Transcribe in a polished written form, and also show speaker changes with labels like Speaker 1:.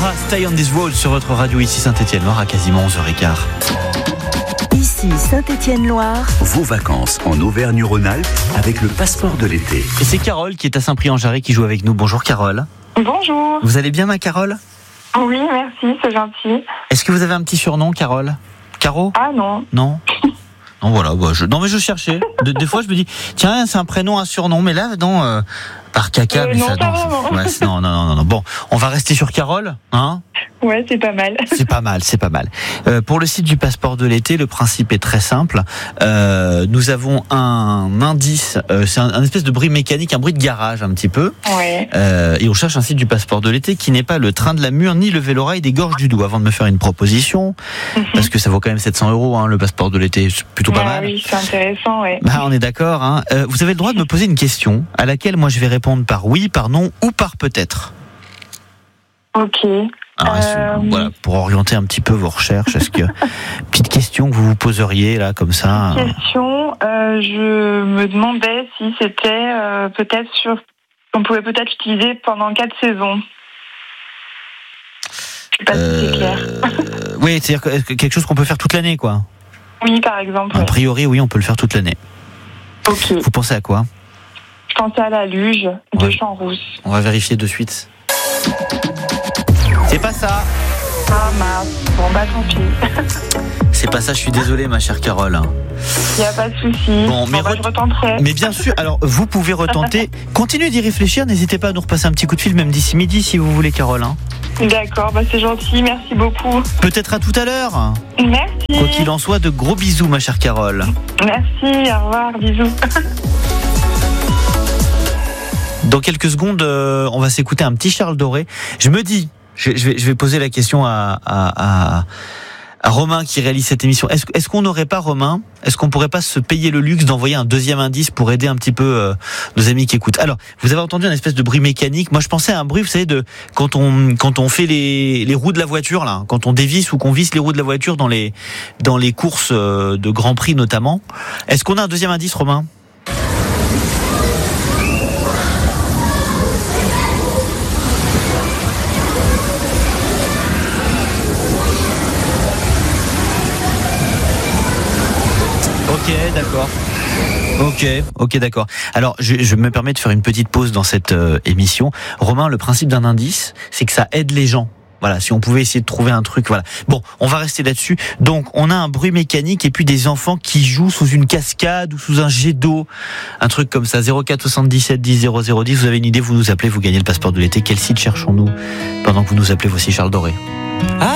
Speaker 1: Shakira, Stay on this road sur votre radio ici Saint-Étienne-Loire à quasiment 11h15.
Speaker 2: Ici Saint-Étienne-Loire.
Speaker 3: Vos vacances en Auvergne-Rhône-Alpes avec le passeport de l'été.
Speaker 1: Et c'est Carole qui est à Saint-Prix-en-Jarret qui joue avec nous. Bonjour Carole.
Speaker 4: Bonjour.
Speaker 1: Vous allez bien ma Carole ?
Speaker 4: Oui, merci, c'est gentil.
Speaker 1: Est-ce que vous avez un petit surnom Carole ? Caro ?
Speaker 4: Ah non.
Speaker 1: Non. Non voilà, non mais je cherchais. Des fois je me dis tiens c'est un prénom, un surnom, mais là non par caca. Mais
Speaker 4: non,
Speaker 1: ça,
Speaker 4: pas vraiment.
Speaker 1: Ouais, non. Bon, on va rester sur Carole, hein ?
Speaker 4: Ouais, c'est pas mal.
Speaker 1: C'est pas mal. Pour le site du passeport de l'été, le principe est très simple. Nous avons un indice, c'est un espèce de bruit mécanique, un bruit de garage un petit peu.
Speaker 4: Ouais.
Speaker 1: Et on cherche un site du passeport de l'été qui n'est pas le train de la Mure ni le Vélorail des Gorges du Doubs. Avant de me faire une proposition, parce que ça vaut quand même 700 €, hein, le passeport de l'été, c'est plutôt pas mal.
Speaker 4: Oui, c'est intéressant, ouais.
Speaker 1: Bah, on est d'accord. Hein. Vous avez le droit de me poser une question à laquelle moi je vais répondre par oui, par non ou par peut-être.
Speaker 4: Ok.
Speaker 1: Alors, voilà, pour orienter un petit peu vos recherches, est-ce que petite question que vous vous poseriez là comme ça
Speaker 4: Question, je me demandais si c'était peut-être qu'on pouvait peut-être l'utiliser pendant 4 saisons. Je sais pas si c'est clair.
Speaker 1: Oui, c'est-à-dire quelque chose qu'on peut faire toute l'année, quoi.
Speaker 4: Oui, par exemple.
Speaker 1: A priori, oui, on peut le faire toute l'année.
Speaker 4: Ok.
Speaker 1: Vous pensez à quoi ?
Speaker 4: Je pensais à la luge de Champs-Rousse.
Speaker 1: On va vérifier de suite. C'est pas ça.
Speaker 4: Ah mince. Bon bah tant pis.
Speaker 1: C'est pas ça, je suis désolé ma chère Carole.
Speaker 4: Il n'y a pas de souci.
Speaker 1: Bon, mais
Speaker 4: je retenterai.
Speaker 1: Mais bien sûr, alors vous pouvez retenter. Continuez d'y réfléchir, n'hésitez pas à nous repasser un petit coup de fil, même d'ici midi si vous voulez Carole. Hein.
Speaker 4: D'accord, bah c'est gentil, merci beaucoup.
Speaker 1: Peut-être à tout à l'heure.
Speaker 4: Merci.
Speaker 1: Quoi qu'il en soit, de gros bisous ma chère Carole.
Speaker 4: Merci, au revoir, bisous.
Speaker 1: Dans quelques secondes, on va s'écouter un petit Charles Doré. Je me dis, je vais poser la question à Romain qui réalise cette émission. Est-ce qu'on n'aurait pas, Romain, est-ce qu'on pourrait pas se payer le luxe d'envoyer un deuxième indice pour aider un petit peu nos amis qui écoutent ? Alors, vous avez entendu un espèce de bruit mécanique. Moi, je pensais à un bruit, vous savez, de quand on fait les roues de la voiture là, quand on dévisse ou qu'on visse les roues de la voiture dans les courses de Grand Prix notamment. Est-ce qu'on a un deuxième indice, Romain ? Ok, d'accord. Alors, je me permets de faire une petite pause dans cette émission. Romain, le principe d'un indice, c'est que ça aide les gens. Voilà, si on pouvait essayer de trouver un truc, voilà. Bon, on va rester là-dessus. Donc, on a un bruit mécanique et puis des enfants qui jouent sous une cascade ou sous un jet d'eau. Un truc comme ça. 04 77 10 00 10. Vous avez une idée, vous nous appelez, vous gagnez le passeport de l'été. Quel site cherchons-nous pendant que vous nous appelez? Voici Charles Doré.